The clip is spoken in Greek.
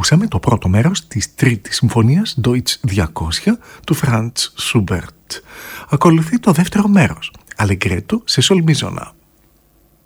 Ακούσαμε το πρώτο μέρος της τρίτης συμφωνίας Deutsch 200 του Franz Schubert. Ακολουθεί το δεύτερο μέρος, Allegretto σε Sol Misona.